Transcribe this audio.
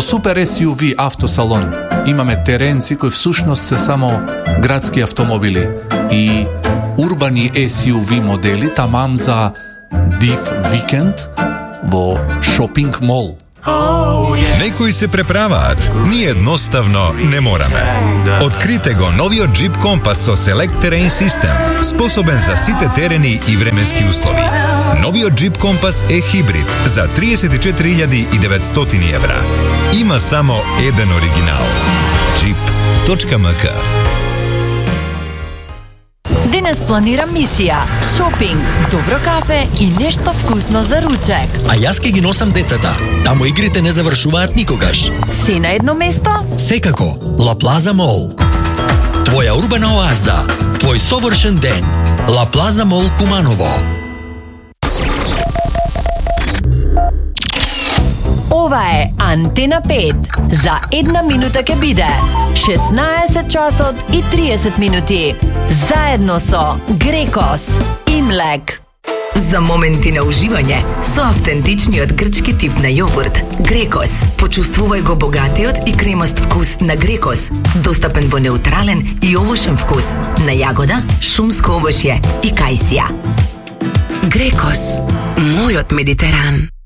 Super SUV автосалон имаме теренци кои всушност се само градски автомобили и урбани SUV модели тамам за див викенд во шопинг мол. Некои се преправаат, ние едноставно не мораме. Открите го новиот Jeep Compass со Select Terrain System, способен за сите терени и временски услови. Новиот Jeep Compass е хибрид за 34.900 евра. Има само еден оригинал. Jeep.mk. Денес планирам мисија, шопинг, добро кафе и нешто вкусно за ручек. А јас ке ги носам децата. Тамо игрите не завршуваат никогаш. Се на едно место? Секако, Ла Плаза Мол. Твоја урбана оаза, твој совршен ден. Ла Плаза Мол Куманово. Ова е Антена 5. За една минута ке биде 16 часот и 30 минути. Заедно со Грекос и Млек. За моменти на уживање со автентичниот грчки тип на јогурт Грекос. Почувствувај го богатиот и кремаст вкус на Грекос, достапен во неутрален и овошен вкус на јагода, шумско овошје и кајсија. Грекос, мојот Медитеран.